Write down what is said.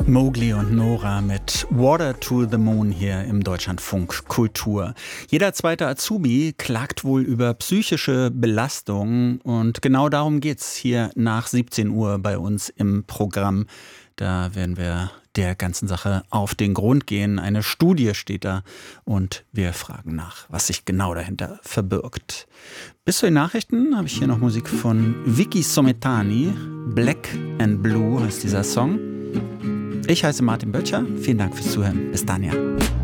Mowgli und Nora mit Water to the Moon hier im Deutschlandfunk Kultur. Jeder zweite Azubi klagt wohl über psychische Belastung und genau darum geht's hier nach 17 Uhr bei uns im Programm. Da werden wir der ganzen Sache auf den Grund gehen. Eine Studie steht da und wir fragen nach, was sich genau dahinter verbirgt. Bis zu den Nachrichten habe ich hier noch Musik von Vicky Sometani. Black and Blue heißt dieser Song. Ich heiße Martin Böttcher. Vielen Dank fürs Zuhören. Bis dann, ja.